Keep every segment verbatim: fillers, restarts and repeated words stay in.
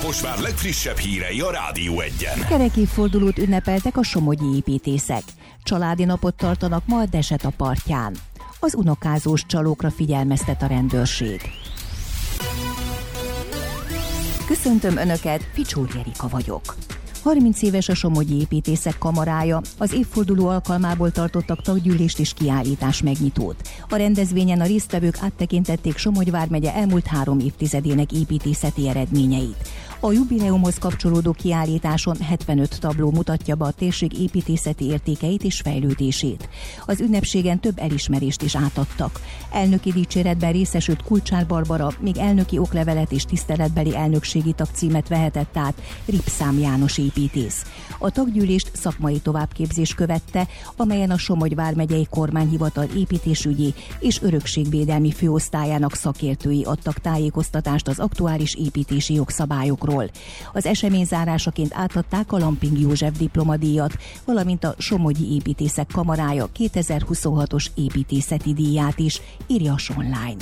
Kaposvár legfrissebb hírei a Rádió Egyen. Kerekévfordulót ünnepeltek a somogyi építészek. Családi napot tartanak ma a Deseta partján. Az unokázós csalókra figyelmeztet a rendőrség. Köszöntöm Önöket, Ficsúr Jerika vagyok. harminc éves a Somogyi Építészek Kamarája, az évforduló alkalmából tartottak taggyűlést és kiállítás megnyitót. A rendezvényen a résztvevők áttekintették Somogy vármegye elmúlt három évtizedének építészeti eredményeit. A jubileumhoz kapcsolódó kiállításon hetvenöt tabló mutatja be a térség építészeti értékeit és fejlődését. Az ünnepségen több elismerést is átadtak. Elnöki dicséretben részesült Kulcsár Barbara, még elnöki oklevelet és tiszteletbeli elnökségi tagcímet vehetett át Ripszám János építész. A taggyűlést szakmai továbbképzés követte, amelyen a Somogy vármegyei kormányhivatal építésügyi és örökségvédelmi főosztályának szakértői adtak tájékoztatást az aktuális építési jogszabályokról. Az esemény zárásaként átadták a Lamping József diplomadíjat, valamint a Somogyi Építészek Kamarája kétezer-huszonhatos építészeti díját is, írja a Online.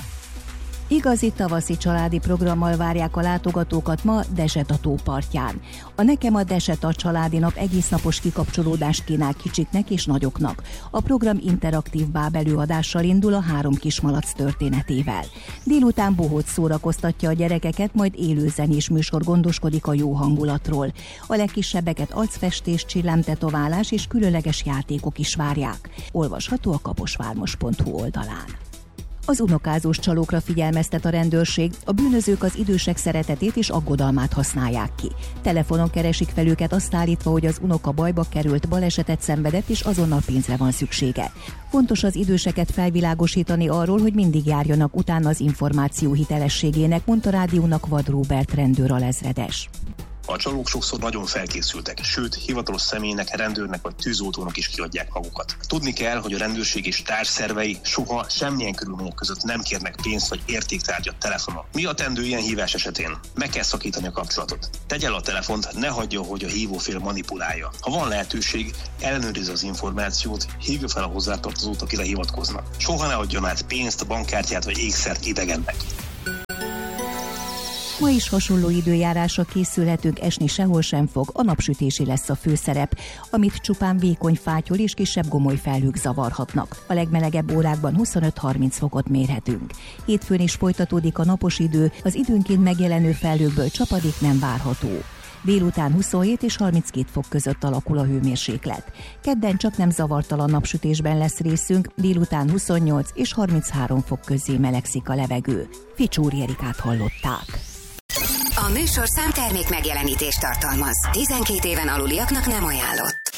Igazi tavaszi családi programmal várják a látogatókat ma Deseta tó partján. A Nekem a Deseta családi nap egésznapos kikapcsolódást kínál kicsiknek és nagyoknak. A program interaktív báb előadással indul a három kismalac történetével. Délután bohóc szórakoztatja a gyerekeket, majd élő zenés műsor gondoskodik a jó hangulatról. A legkisebbeket arcfestés, csillámtetoválás és különleges játékok is várják. Olvasható a kaposvármos pont hu oldalán. Az unokázós csalókra figyelmeztet a rendőrség, a bűnözők az idősek szeretetét és aggodalmát használják ki. Telefonon keresik fel őket azt állítva, hogy az unoka bajba került, balesetet szenvedett és azonnal pénzre van szüksége. Fontos az időseket felvilágosítani arról, hogy mindig járjanak utána az információ hitelességének, mondta a rádiónak Vad Róbert rendőralezredes. A csalók sokszor nagyon felkészültek, sőt, hivatalos személynek, rendőrnek vagy tűzoltónak is kiadják magukat. Tudni kell, hogy a rendőrség és társszervei soha semmilyen körülmények között nem kérnek pénzt vagy értéktárgyat telefonon. Mi a tendő ilyen hívás esetén? Meg kell szakítani a kapcsolatot. Tegye el a telefont, ne hagyja, hogy a hívófél manipulálja. Ha van lehetőség, ellenőrizze az információt, hívja fel a hozzátartozót, akire hivatkoznak. Soha ne adjon át pénzt, bankkártyát vagy ékszert idegennek. Ma is hasonló időjárásra készülhetünk, esni sehol sem fog, a napsütési lesz a főszerep, amit csupán vékony fátyol és kisebb gomoly felhők zavarhatnak. A legmelegebb órákban huszonöt-harminc fokot mérhetünk. Hétfőn is folytatódik a napos idő, az időnként megjelenő felhőkből csapadék nem várható. Délután huszonhét és harminckét fok között alakul a hőmérséklet. Kedden csak nem zavartalan napsütésben lesz részünk, délután huszonnyolc és harminchárom fok közé melegszik a levegő. Ficsúr Jerikát hallották. A műsor számtermék megjelenítést tartalmaz. tizenkét éven aluliaknak nem ajánlott.